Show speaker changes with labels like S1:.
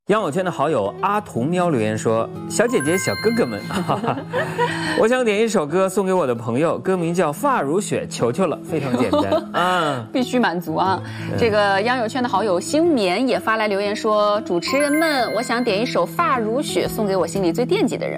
S1: 央友圈的好友阿童喵留言说：“小姐姐、小哥哥们，我想点一首歌送给我的朋友，歌名叫《发如雪》，求求了，非常简单啊，
S2: 必须满足啊！这个央友圈的好友星棉也发来留言说：主持人们，我想点一首《发如雪》送给我心里最惦记的人。”